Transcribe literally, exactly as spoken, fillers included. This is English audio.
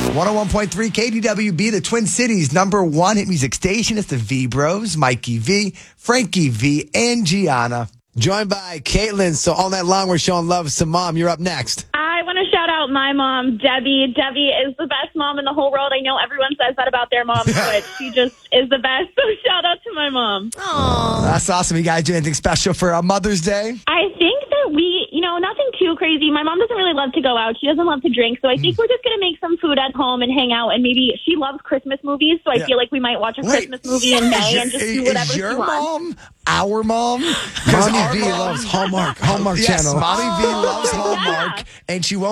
one oh one point three K D W B, the Twin Cities' number one hit music station. It's the V-Bros, Mikey V, Frankie V, and Gianna. Joined by Caitlin. So all night long, we're showing love to Mom. You're up next. I want to shout out my mom, Debbie. Debbie is the best mom in the whole world. I know everyone says that about their moms, but she just is the best. So shout out to my mom. Aww. That's awesome. You guys do anything special for uh, Mother's Day? I think that we, you know, nothing too crazy. My mom doesn't really love to go out. She doesn't love to drink. So I think mm. we're just going to make some food at home and hang out. And maybe she loves Christmas movies. So I yeah. feel like we might watch a Wait, Christmas movie in May your, and just do whatever is your she wants. Mom our mom? Mommy V mom, loves Hallmark, Hallmark yes, channel. Mommy V loves Hallmark, yeah. and she won't